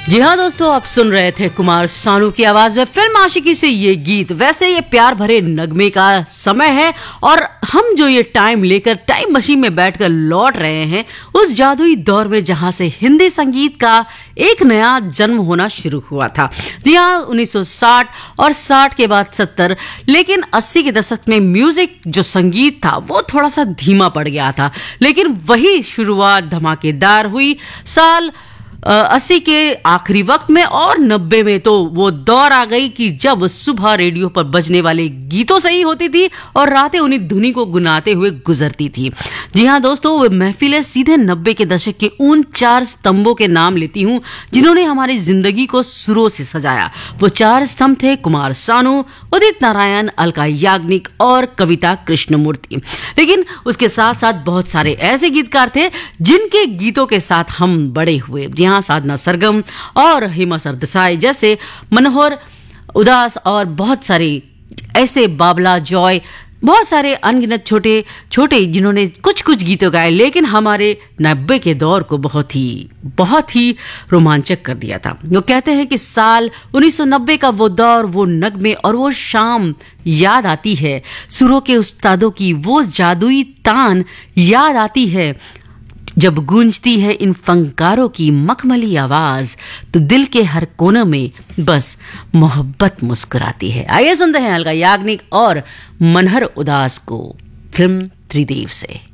जी हाँ दोस्तों, आप सुन रहे थे कुमार सानू की आवाज में फिल्म आशिकी से ये गीत। वैसे ये प्यार भरे नगमे का समय है और हम जो ये टाइम लेकर टाइम मशीन में बैठकर लौट रहे हैं उस जादुई दौर में जहां से हिंदी संगीत का एक नया जन्म होना शुरू हुआ था। जी हाँ, 1960 और 60 के बाद 70, लेकिन 80 के दशक में म्यूजिक जो संगीत था वो थोड़ा सा धीमा पड़ गया था। लेकिन वही शुरुआत धमाकेदार हुई साल 80 के आखिरी वक्त में, और 90 में तो वो दौर आ गई कि जब सुबह रेडियो पर बजने वाले गीतों से ही होती थी और रातें उन्हीं धुनी को गुनाते हुए गुजरती थी। जी हाँ दोस्तों, वो महफिलें सीधे 90 के दशक के उन 4 स्तंभों के नाम लेती हूँ जिन्होंने हमारी जिंदगी को सुरों से सजाया। वो 4 स्तंभ थे कुमार सानू, उदित नारायण, अलका याग्निक और कविता कृष्णमूर्ति। लेकिन उसके साथ साथ बहुत सारे ऐसे गीतकार थे जिनके गीतों के साथ हम बड़े हुए। जी हाँ, साधना सरगम और हेमा सरदेसाई जैसे मनोहर उदास और बहुत सारे ऐसे, बाबला जॉय, बहुत सारे अनगिनत छोटे छोटे जिन्होंने कुछ कुछ गीतों गाए, लेकिन हमारे 90 के दौर को बहुत ही रोमांचक कर दिया था। वो कहते हैं कि साल 1990 का वो दौर, वो नगमे और वो शाम याद आती है, सुरों के उस्तादों की वो जादुई तान याद आती है। जब गूंजती है इन फंकारों की मखमली आवाज तो दिल के हर कोने में बस मोहब्बत मुस्कुराती है। आइए सुनते हैं अलका याग्निक और मनोहर उदास को फिल्म त्रिदेव से।